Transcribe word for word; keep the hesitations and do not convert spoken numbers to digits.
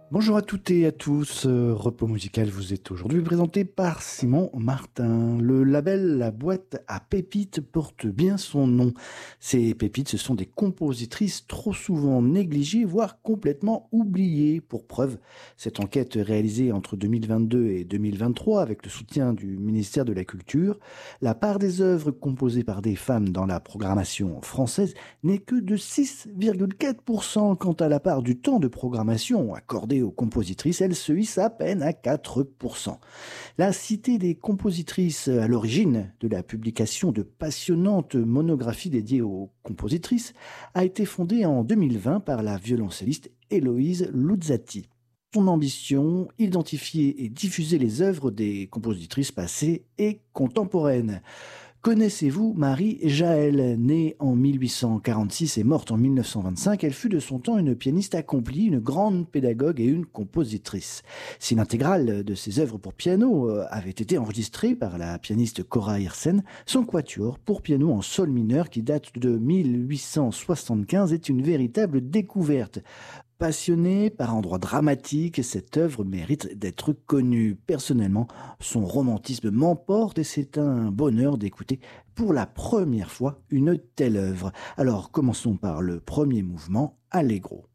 Bonjour à toutes et à tous, euh, Repos musical vous est aujourd'hui présenté par Simon Martin. Le label La Boîte à Pépites porte bien son nom. Ces pépites, ce sont des compositrices trop souvent négligées, voire complètement oubliées. Pour preuve, cette enquête réalisée entre deux mille vingt-deux et deux mille vingt-trois avec le soutien du ministère de la Culture, la part des œuvres composées par des femmes dans la programmation française n'est que de six virgule quatre pour cent. Quant à la part du temps de programmation accordée aux compositrices, elle se hisse à peine à quatre pour cent. La Cité des compositrices, à l'origine de la publication de passionnantes monographies dédiées aux compositrices, a été fondée en deux mille vingt par la violoncelliste Héloïse Luzzati. Son ambition, identifier et diffuser les œuvres des compositrices passées et contemporaines. Connaissez-vous Marie Jaël? Née en mille huit cent quarante-six et morte en mille neuf cent vingt-cinq, elle fut de son temps une pianiste accomplie, une grande pédagogue et une compositrice. Si l'intégrale de ses œuvres pour piano euh, avait été enregistrée par la pianiste Cora Hirsen, son quatuor pour piano en sol mineur qui date de mille huit cent soixante-quinze est une véritable découverte. Passionnée par endroits dramatiques, cette œuvre mérite d'être connue. Personnellement, son romantisme m'emporte et c'est un bonheur d'écouter pour la première fois une telle œuvre. Alors commençons par le premier mouvement, Allegro.